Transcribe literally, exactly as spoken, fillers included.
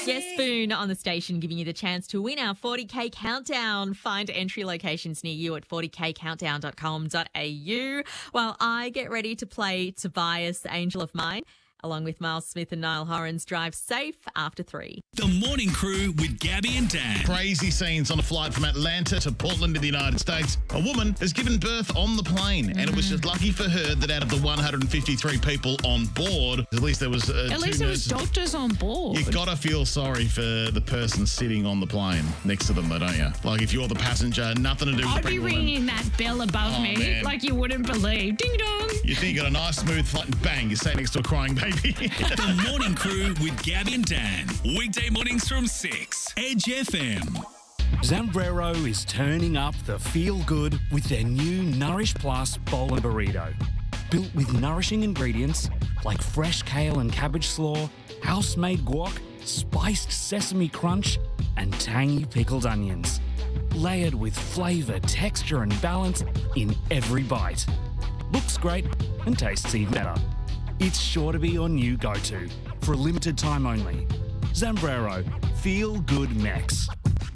Yes, Spoon on the station giving you the chance to win our forty K countdown. Find entry locations near you at forty k countdown dot com dot a u while I get ready to play Tobias, the Angel of Mine, along with Miles Smith and Niall Horan's Drive Safe after three. The Morning Crew with Gabby and Dan. Crazy scenes on a flight from Atlanta to Portland in the United States. A woman has given birth on the plane, and it was just lucky for her that out of the one hundred fifty-three people on board, at least there was uh, At two least there was nurses. doctors on board. You gotta feel sorry for the person sitting on the plane next to them, though, don't you? Like if you're the passenger, nothing to do with I'd the be pregnant woman. ringing that bell above Oh, me man. like you wouldn't believe. Ding dong. You think you got a nice smooth flight, and bang, you're sitting next to a crying baby. The Morning Crew with Gabby and Dan. Weekday mornings from six. Edge F M. Zambrero is turning up the feel-good with their new Nourish Plus bowl and burrito. Built with nourishing ingredients like fresh kale and cabbage slaw, house-made guac, spiced sesame crunch, and tangy pickled onions. Layered with flavour, texture and balance in every bite. Looks great and tastes even better. It's sure to be your new go-to for a limited time only. Zambrero, feel good Mex.